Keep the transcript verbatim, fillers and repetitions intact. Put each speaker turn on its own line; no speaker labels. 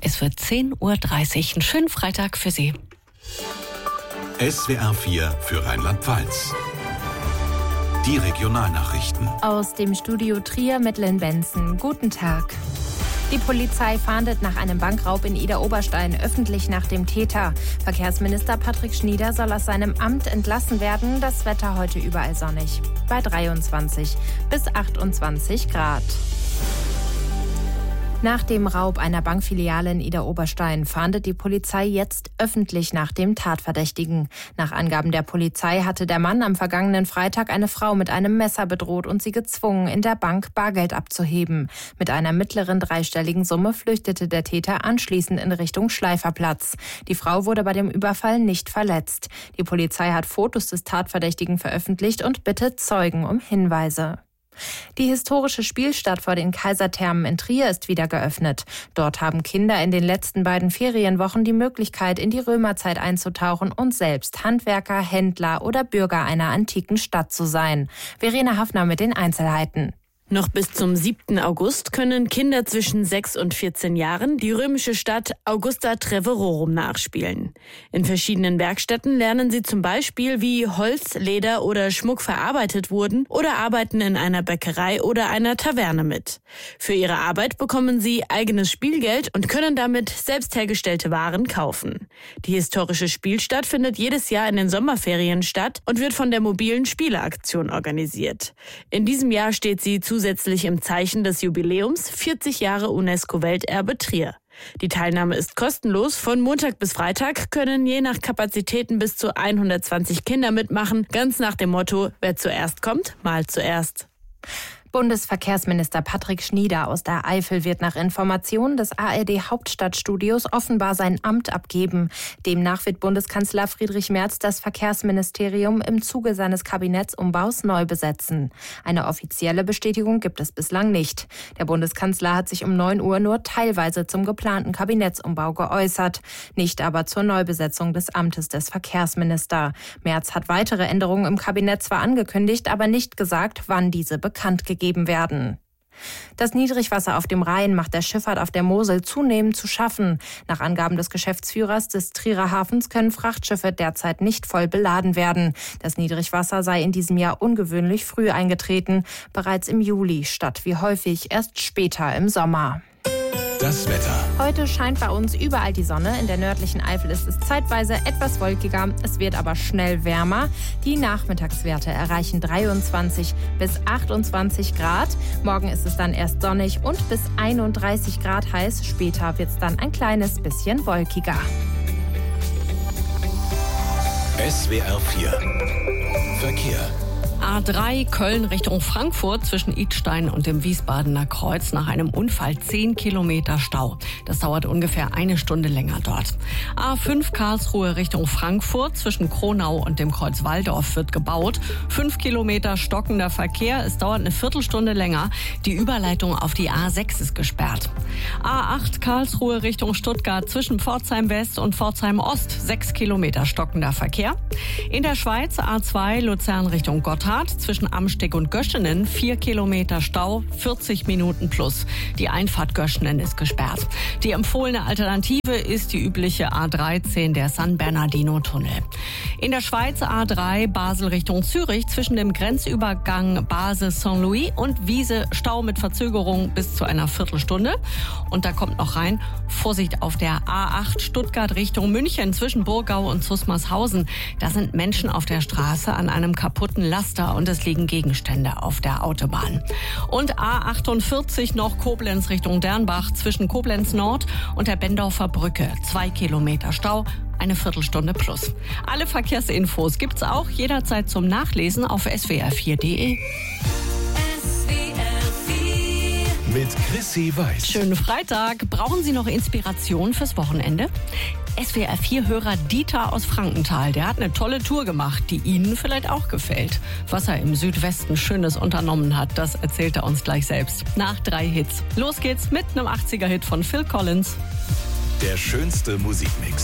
Es wird zehn Uhr dreißig. Einen schönen Freitag für Sie.
S W R vier für Rheinland-Pfalz. Die Regionalnachrichten.
Aus dem Studio Trier mit Lynn Benson. Guten Tag. Die Polizei fahndet nach einem Bankraub in Idar-Oberstein öffentlich nach dem Täter. Verkehrsminister Patrick Schnieder soll aus seinem Amt entlassen werden. Das Wetter heute überall sonnig. Bei dreiundzwanzig bis achtundzwanzig Grad. Nach dem Raub einer Bankfiliale in Idar-Oberstein fahndet die Polizei jetzt öffentlich nach dem Tatverdächtigen. Nach Angaben der Polizei hatte der Mann am vergangenen Freitag eine Frau mit einem Messer bedroht und sie gezwungen, in der Bank Bargeld abzuheben. Mit einer mittleren dreistelligen Summe flüchtete der Täter anschließend in Richtung Schleiferplatz. Die Frau wurde bei dem Überfall nicht verletzt. Die Polizei hat Fotos des Tatverdächtigen veröffentlicht und bittet Zeugen um Hinweise. Die historische Spielstadt vor den Kaiserthermen in Trier ist wieder geöffnet. Dort haben Kinder in den letzten beiden Ferienwochen die Möglichkeit, in die Römerzeit einzutauchen und selbst Handwerker, Händler oder Bürger einer antiken Stadt zu sein. Verena Hafner mit den Einzelheiten.
Noch bis zum siebten August können Kinder zwischen sechs und vierzehn Jahren die römische Stadt Augusta Treverorum nachspielen. In verschiedenen Werkstätten lernen sie zum Beispiel, wie Holz, Leder oder Schmuck verarbeitet wurden oder arbeiten in einer Bäckerei oder einer Taverne mit. Für ihre Arbeit bekommen sie eigenes Spielgeld und können damit selbst hergestellte Waren kaufen. Die historische Spielstadt findet jedes Jahr in den Sommerferien statt und wird von der mobilen Spieleaktion organisiert. In diesem Jahr steht sie zu zusätzlich im Zeichen des Jubiläums vierzig Jahre UNESCO-Welterbe Trier. Die Teilnahme ist kostenlos. Von Montag bis Freitag können je nach Kapazitäten bis zu hundertzwanzig Kinder mitmachen. Ganz nach dem Motto, wer zuerst kommt, mal zuerst.
Bundesverkehrsminister Patrick Schnieder aus der Eifel wird nach Informationen des A R D-Hauptstadtstudios offenbar sein Amt abgeben. Demnach wird Bundeskanzler Friedrich Merz das Verkehrsministerium im Zuge seines Kabinettsumbaus neu besetzen. Eine offizielle Bestätigung gibt es bislang nicht. Der Bundeskanzler hat sich um neun Uhr nur teilweise zum geplanten Kabinettsumbau geäußert, nicht aber zur Neubesetzung des Amtes des Verkehrsministers. Merz hat weitere Änderungen im Kabinett zwar angekündigt, aber nicht gesagt, wann diese bekannt gegeben werden. Das Niedrigwasser auf dem Rhein macht der Schifffahrt auf der Mosel zunehmend zu schaffen. Nach Angaben des Geschäftsführers des Trierer Hafens können Frachtschiffe derzeit nicht voll beladen werden. Das Niedrigwasser sei in diesem Jahr ungewöhnlich früh eingetreten, bereits im Juli statt wie häufig erst später im Sommer.
Das Wetter.
Heute scheint bei uns überall die Sonne. In der nördlichen Eifel ist es zeitweise etwas wolkiger. Es wird aber schnell wärmer. Die Nachmittagswerte erreichen dreiundzwanzig bis achtundzwanzig Grad. Morgen ist es dann erst sonnig und bis einunddreißig Grad heiß. Später wird es dann ein kleines bisschen wolkiger.
S W R vier Verkehr.
A drei Köln Richtung Frankfurt zwischen Idstein und dem Wiesbadener Kreuz nach einem Unfall zehn Kilometer Stau. Das dauert ungefähr eine Stunde länger dort. A fünf Karlsruhe Richtung Frankfurt zwischen Kronau und dem Kreuz Walldorf wird gebaut. Fünf Kilometer stockender Verkehr. Es dauert eine Viertelstunde länger. Die Überleitung auf die A sechs ist gesperrt. A acht Karlsruhe Richtung Stuttgart zwischen Pforzheim West und Pforzheim Ost. Sechs Kilometer stockender Verkehr. In der Schweiz A zwei Luzern Richtung Gotthard zwischen Amsteg und Göschenen, vier Kilometer Stau, vierzig Minuten plus. Die Einfahrt Göschenen ist gesperrt. Die empfohlene Alternative ist die übliche A dreizehn, der San Bernardino-Tunnel. In der Schweiz A drei Basel Richtung Zürich zwischen dem Grenzübergang Basel-Saint-Louis und Wiese Stau mit Verzögerung bis zu einer Viertelstunde. Und da kommt noch rein, Vorsicht auf der A acht Stuttgart Richtung München zwischen Burgau und Zusmarshausen. Da sind Menschen auf der Straße an einem kaputten Laster und es liegen Gegenstände auf der Autobahn. Und A achtundvierzig noch Koblenz Richtung Dernbach zwischen Koblenz Nord und der Bendorfer Brücke. Zwei Kilometer Stau, eine Viertelstunde plus. Alle Verkehrsinfos gibt's auch jederzeit zum Nachlesen auf S W R vier punkt de.
Mit Chrissy Weiß.
Schönen Freitag. Brauchen Sie noch Inspiration fürs Wochenende? S W R vier-Hörer Dieter aus Frankenthal, der hat eine tolle Tour gemacht, die Ihnen vielleicht auch gefällt. Was er im Südwesten Schönes unternommen hat, das erzählt er uns gleich selbst. Nach drei Hits. Los geht's mit einem achtziger-Hit von Phil Collins.
Der schönste Musikmix.